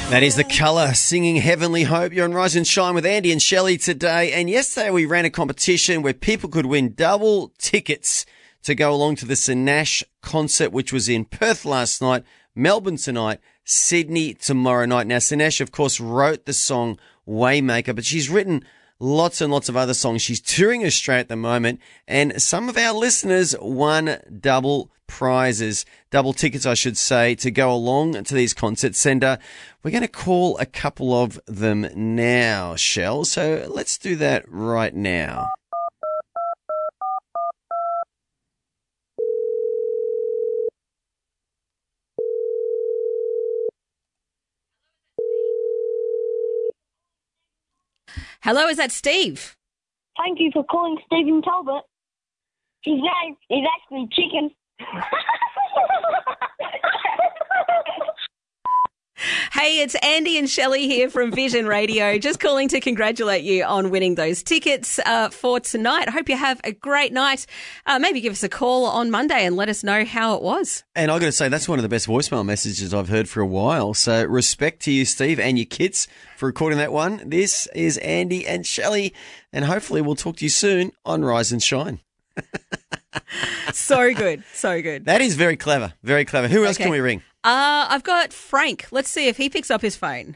That is The Colour singing Heavenly Hope. You're on Rise and Shine with Andy and Shelley today. And yesterday we ran a competition where people could win double tickets to go along to the Sinash concert, which was in Perth last night, Melbourne tonight, Sydney tomorrow night. Now, Sinash, of course, wrote the song Waymaker, but she's written lots and lots of other songs. She's touring Australia at the moment, and some of our listeners won double tickets, I should say, to go along to these concerts. And we're going to call a couple of them now, Shell. So let's do that right now. Hello, is that Steve? Thank you for calling Stephen Talbot. His name is actually Chicken. Hey, it's Andy and Shelley here from Vision Radio. Just calling to congratulate you on winning those tickets for tonight. I hope you have a great night. Maybe give us a call on Monday and let us know how it was. And I've got to say, that's one of the best voicemail messages I've heard for a while. So respect to you, Steve, and your kids for recording that one. This is Andy and Shelley, and hopefully we'll talk to you soon on Rise and Shine. So good. So good. That is very clever. Very clever. Who else can we ring? I've got Frank. Let's see if he picks up his phone.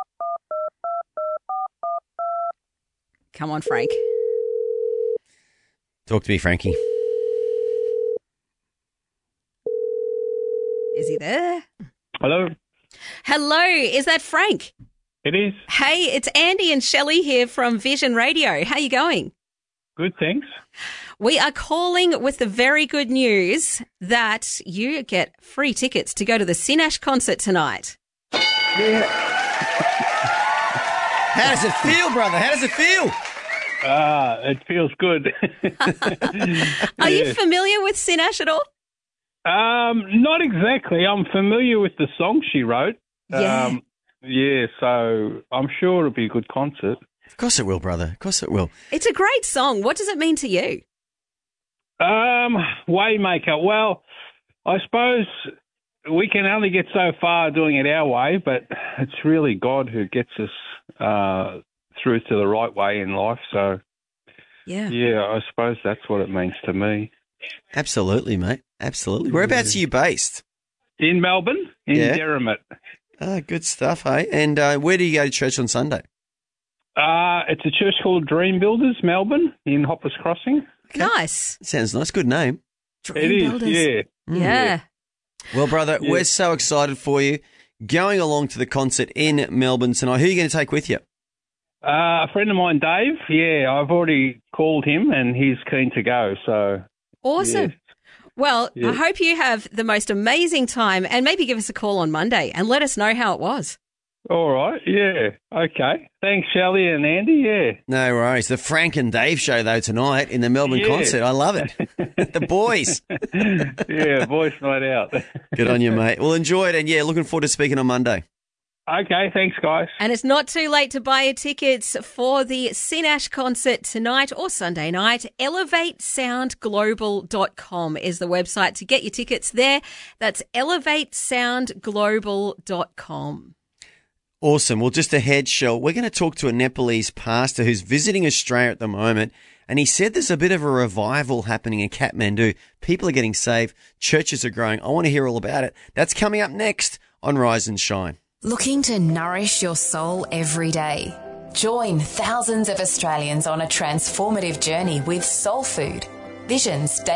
Come on, Frank. Talk to me, Frankie. Is he there? Hello. Hello, is that Frank? It is. Hey, it's Andy and Shelley here from Vision Radio. How you going? Good, thanks. We are calling with the very good news that you get free tickets to go to the Sinash concert tonight. Yeah. How does it feel, brother? How does it feel? It feels good. Are you familiar with Sinash at all? Not exactly. I'm familiar with the song she wrote. Yeah. So I'm sure it'll be a good concert. Of course it will, brother. Of course it will. It's a great song. What does it mean to you? Waymaker. Well, I suppose we can only get so far doing it our way, but it's really God who gets us through to the right way in life. So, yeah, I suppose that's what it means to me. Absolutely, mate. Absolutely. Whereabouts are you based? In Melbourne, in Derrimut. Good stuff, hey? And where do you go to church on Sunday? It's a church called Dream Builders, Melbourne, in Hoppers Crossing. Okay. Nice. Sounds nice. Good name. Dream Builders. Yeah. Yeah. Well, brother, we're so excited for you going along to the concert in Melbourne tonight. Who are you going to take with you? A friend of mine, Dave. Yeah, I've already called him and he's keen to go. So awesome. Yeah. Well, I hope you have the most amazing time and maybe give us a call on Monday and let us know how it was. All right, yeah, okay. Thanks, Shelley and Andy, yeah. No worries. The Frank and Dave show, though, tonight in the Melbourne concert. I love it. The boys. Yeah, boys night out. Good on you, mate. Well, enjoy it, and, looking forward to speaking on Monday. Okay, thanks, guys. And it's not too late to buy your tickets for the Sinash concert tonight or Sunday night. ElevateSoundGlobal.com is the website to get your tickets there. That's ElevateSoundGlobal.com. Awesome. Well, just ahead, Shell, we're going to talk to a Nepalese pastor who's visiting Australia at the moment, and he said there's a bit of a revival happening in Kathmandu. People are getting saved. Churches are growing. I want to hear all about it. That's coming up next on Rise and Shine. Looking to nourish your soul every day? Join thousands of Australians on a transformative journey with Soul Food, Vision's